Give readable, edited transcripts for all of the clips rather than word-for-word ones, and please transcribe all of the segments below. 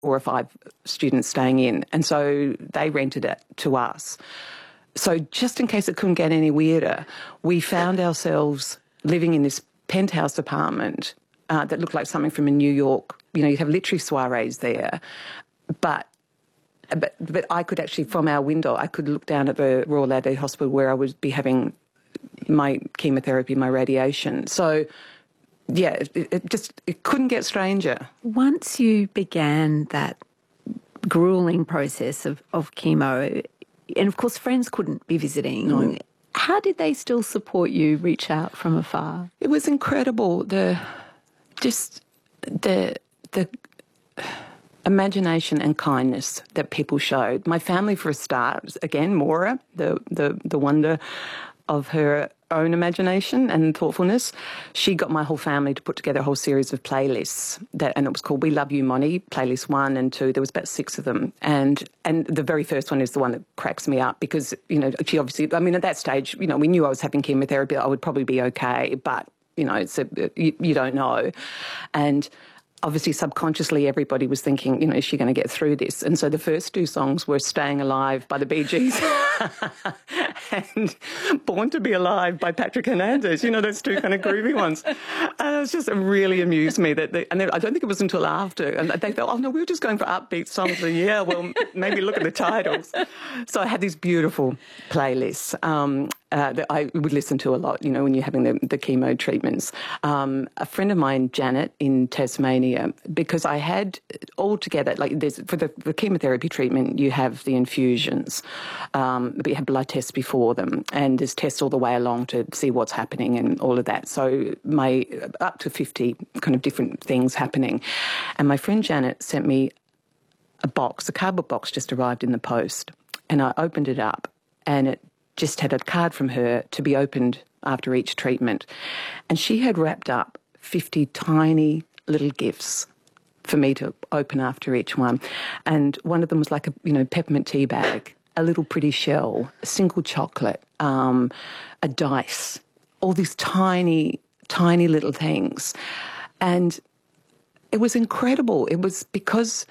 or 5 students staying in. And so they rented it to us. So just in case it couldn't get any weirder, we found ourselves living in this penthouse apartment that looked like something from a New York, you'd have literary soirees there. But I could actually, from our window, I could look down at the Royal Adelaide Hospital where I would be having my chemotherapy, my radiation. So, yeah, it couldn't get stranger. Once you began that gruelling process of chemo, and of course friends couldn't be visiting, No. How did they still support you, reach out from afar? It was incredible, the imagination and kindness that people showed. My family, for a start, again, Maura, the wonder of her own imagination and thoughtfulness, she got my whole family to put together a whole series of playlists, and it was called We Love You, Moni, playlist 1 and 2. There was about 6 of them. And the very first one is the one that cracks me up because, she obviously, at that stage, we knew I was having chemotherapy. I would probably be okay, but, you don't know. And obviously, subconsciously, everybody was thinking, is she going to get through this? And so the first 2 songs were Staying Alive by the Bee Gees and Born to Be Alive by Patrick Hernandez, those 2 kind of groovy ones. And it was just really amused me and I don't think it was until after, and they thought, oh no, we were just going for upbeat songs. And yeah, well, maybe look at the titles. So I had these beautiful playlists that I would listen to a lot, when you're having the chemo treatments. A friend of mine, Janet, in Tasmania, because I had altogether, for the chemotherapy treatment, you have the infusions, but you have blood tests before them, and there's tests all the way along to see what's happening and all of that. So up to 50 kind of different things happening. And my friend Janet sent me a cardboard box just arrived in the post, and I opened it up, and it just had a card from her to be opened after each treatment. And she had wrapped up 50 tiny little gifts for me to open after each one. And one of them was like a, peppermint tea bag, a little pretty shell, a single chocolate, a dice, all these tiny, tiny little things. And it was incredible. It was because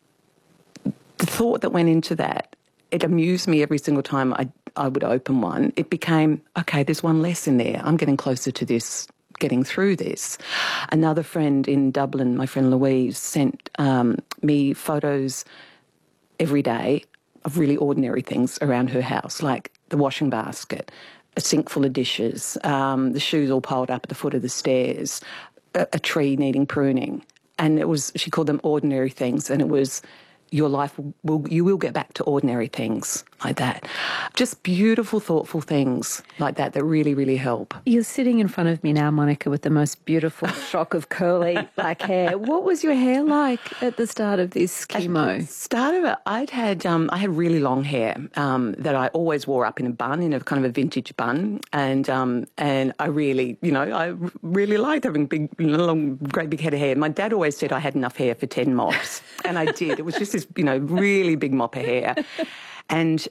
the thought that went into that, it amused me every single time I would open one. It became, okay, there's one less in there. I'm getting closer to this, getting through this. Another friend in Dublin, my friend Louise, sent me photos every day of really ordinary things around her house, like the washing basket, a sink full of dishes, the shoes all piled up at the foot of the stairs, a tree needing pruning. And she called them ordinary things, and it was, your life you will get back to ordinary things like that. Just beautiful, thoughtful things like that really, really help. You're sitting in front of me now, Monica, with the most beautiful shock of curly black hair. What was your hair like at the start of this chemo? At the start of it, I had really long hair that I always wore up in a bun, in a kind of a vintage bun, and I really, I really liked having big, long, great big head of hair. My dad always said I had enough hair for 10 mops, and I did. It was just this, really big mop of hair. And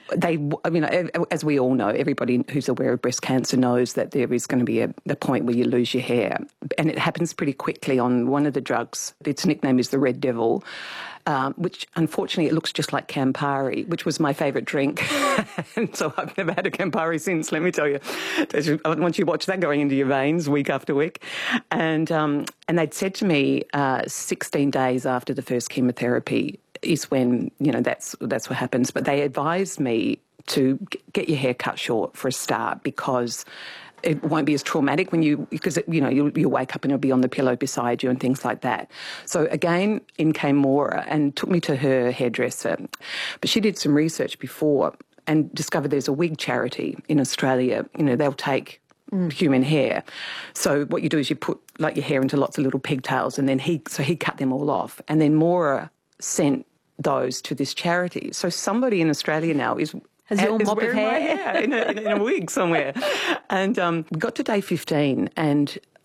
as we all know, everybody who's aware of breast cancer knows that there is going to be a point where you lose your hair. And it happens pretty quickly on one of the drugs. Its nickname is the Red Devil, which unfortunately it looks just like Campari, which was my favourite drink. And so I've never had a Campari since, let me tell you. Once you watch that going into your veins week after week. And they'd said to me 16 days after the first chemotherapy is when, that's what happens. But they advised me to get your hair cut short for a start because it won't be as traumatic you'll wake up and it'll be on the pillow beside you and things like that. So again, in came Maura and took me to her hairdresser. But she did some research before and discovered there's a wig charity in Australia. They'll take human hair. So what you do is you put your hair into lots of little pigtails, and then he cut them all off. And then Maura sent those to this charity. So somebody in Australia now is wearing my hair in a wig somewhere. And we got to day 15, and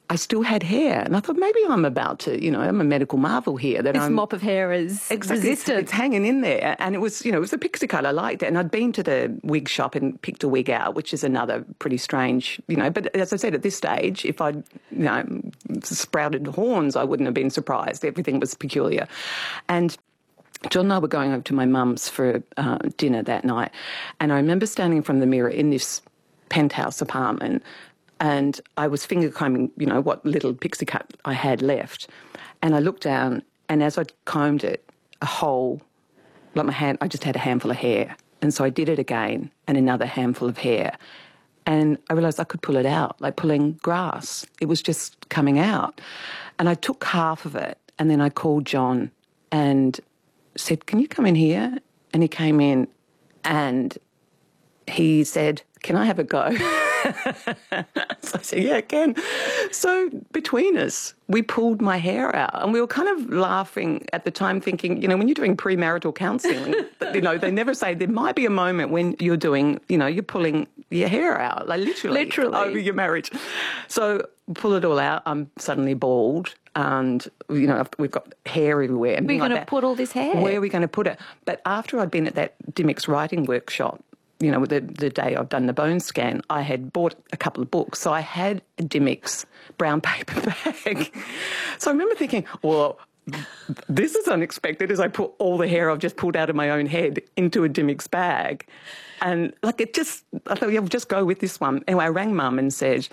I still had hair. And I thought, maybe I'm about to, I'm a medical marvel here. That this mop of hair is resistant. It's hanging in there. And it was, it was a pixie cut. I liked it. And I'd been to the wig shop and picked a wig out, which is another pretty strange, But as I said, at this stage, if I'd, sprouted horns, I wouldn't have been surprised. Everything was peculiar. And John and I were going over to my mum's for dinner that night. And I remember standing in front of the mirror in this penthouse apartment, and I was finger combing, what little pixie cut I had left. And I looked down, and as I combed it, a hole, like my hand, I just had a handful of hair. And so I did it again, and another handful of hair. And I realised I could pull it out, like pulling grass. It was just coming out. And I took half of it, and then I called John and said, can you come in here? And he came in, and he said, can I have a go? So I said, yeah, I can. So between us, we pulled my hair out, and we were kind of laughing at the time, thinking, when you're doing premarital counselling, they never say there might be a moment when you're doing, you're pulling your hair out, like literally over your marriage. So pull it all out. I'm suddenly bald. And, we've got hair everywhere. We're going to put all this hair? Where are we going to put it? But after I'd been at that Dymocks writing workshop, the day I've done the bone scan, I had bought a couple of books. So I had a Dymocks brown paper bag. So I remember thinking, well, this is unexpected, as I put all the hair I've just pulled out of my own head into a Dymocks bag. And I thought, yeah, we'll just go with this one. Anyway, I rang Mum and said,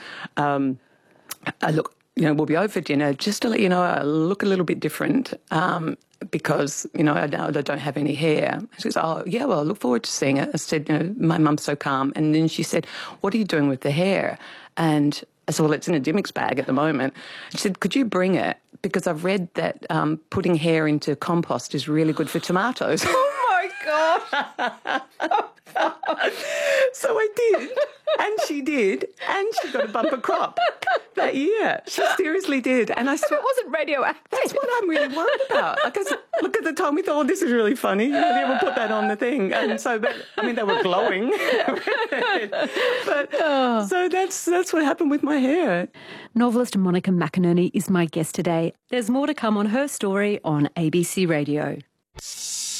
look, we'll be over for dinner. Just to let you know, I look a little bit different because, I don't have any hair. She says, oh, yeah, well, I look forward to seeing it. I said, my mum's so calm. And then she said, what are you doing with the hair? And I said, well, it's in a Dymocks bag at the moment. She said, could you bring it? Because I've read that putting hair into compost is really good for tomatoes. Oh, my God. So I did, and she did, and she got a bumper crop that year. She seriously did. And I said, it wasn't radioactive. That's what I'm really worried about. Because look, at the time we thought, oh, this is really funny. They ever put that on the thing. And so, they were glowing. So that's what happened with my hair. Novelist Monica McInerney is my guest today. There's more to come on her story on ABC Radio.